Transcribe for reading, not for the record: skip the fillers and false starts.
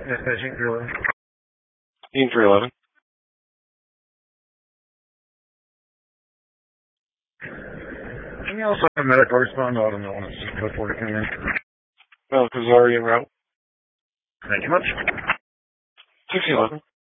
Dispatching 311. Team 311. Can you also have medical respond? I don't know when it's just code 40 coming in. Well, because it's already en route. Thank you much. 611.